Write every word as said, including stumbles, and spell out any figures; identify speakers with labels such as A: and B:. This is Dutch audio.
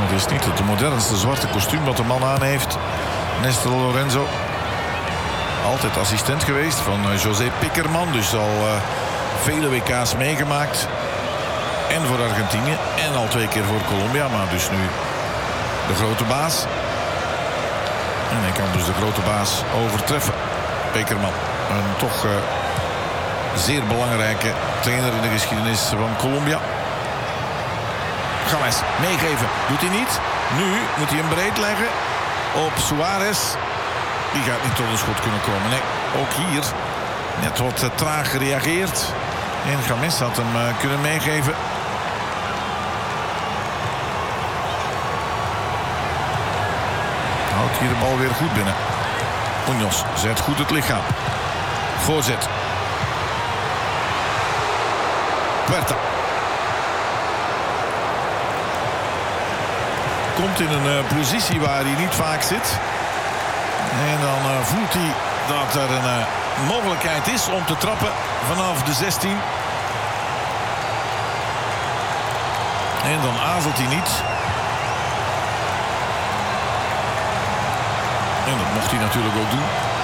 A: Het is niet het modernste zwarte kostuum wat de man aan heeft. Néstor Lorenzo. Altijd assistent geweest van José Pickerman. Dus al uh, vele W K's meegemaakt. En voor Argentinië. En al twee keer voor Colombia. Maar dus nu de grote baas. En hij kan dus de grote baas overtreffen. Pickerman. Een toch uh, zeer belangrijke trainer in de geschiedenis van Colombia. James meegeven. Doet hij niet. Nu moet hij hem breed leggen op Suarez. Die gaat niet tot een schot kunnen komen. Nee, ook hier net wat uh, traag gereageerd. En James had hem uh, kunnen meegeven. Houdt hier de bal weer goed binnen. Muñoz zet goed het lichaam. Voorzet. Puerta. Komt in een uh, positie waar hij niet vaak zit. En dan uh, voelt hij dat er een uh, mogelijkheid is om te trappen vanaf de zestien. En dan aarzelt hij niet. En dat mocht hij natuurlijk ook doen.